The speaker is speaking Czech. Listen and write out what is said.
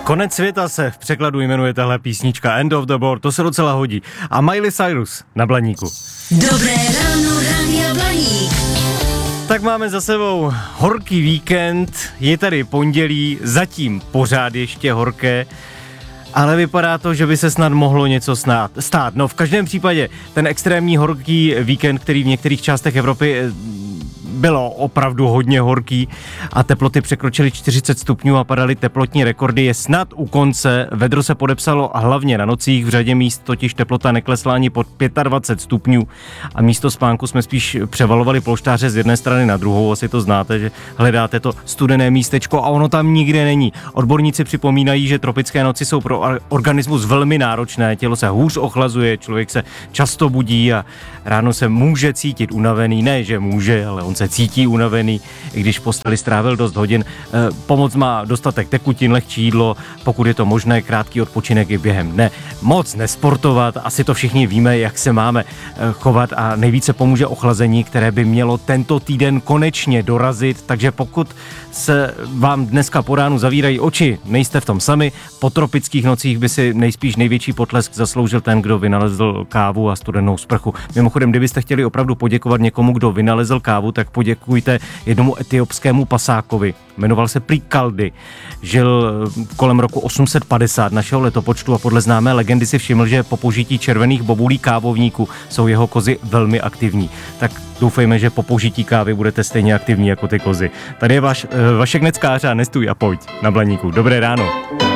Konec světa se v překladu jmenuje tahle písnička End of the World, to se docela hodí. A Miley Cyrus na Blaníku. Dobré ráno, Rádia Blaník. Tak máme za sebou horký víkend, je tady pondělí, zatím pořád ještě horké, ale vypadá to, že by se snad mohlo něco stát. No v každém případě ten extrémní horký víkend, který v některých částech Evropy bylo opravdu hodně horký a teploty překročily 40 stupňů a padaly teplotní rekordy, je snad u konce. Vedro se podepsalo hlavně na nocích, v řadě míst totiž teplota neklesla ani pod 25 stupňů a místo spánku jsme spíš převalovali polštáře z jedné strany na druhou. Asi to znáte, že hledáte to studené místečko a ono tam nikde není. Odborníci připomínají, že tropické noci jsou pro organismus velmi náročné, tělo se hůř ochlazuje, člověk se často budí a ráno se může cítit unavený, ne že může, ale on se cítí unavený, i když v posteli strávil dost hodin. Pomoc má dostatek tekutin, lehčí jídlo, pokud je to možné, krátký odpočinek i během dne. Moc nesportovat, asi to všichni víme, jak se máme chovat a nejvíce pomůže ochlazení, které by mělo tento týden konečně dorazit, takže pokud se vám dneska po ránu zavírají oči, nejste v tom sami, po tropických nocích by si nejspíš největší potlesk zasloužil ten, kdo vynalezl kávu a studenou sprchu. Mimochodem, kdybyste chtěli opravdu poděkovat někomu, kdo vynalezl kávu, tak poděkujte jednomu etiopskému pasákovi. Jmenoval se prý Kaldy. Žil kolem roku 850 našeho letopočtu a podle známé legendy si všiml, že po použití červených bobulí kávovníku jsou jeho kozy velmi aktivní. Tak doufejme, že po použití kávy budete stejně aktivní jako ty kozy. Tady je Vašek Neckář a Nestůj a pojď na Blaníku. Dobré ráno.